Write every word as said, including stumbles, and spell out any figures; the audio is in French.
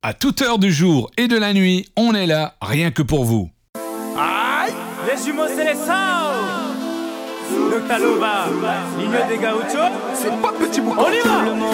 À toute heure du jour et de la nuit, on est là, rien que pour vous. Aïe, les jumeaux c'est les Sao. Le Talova, ligne des gauchos. C'est pas petit boucan. On y va.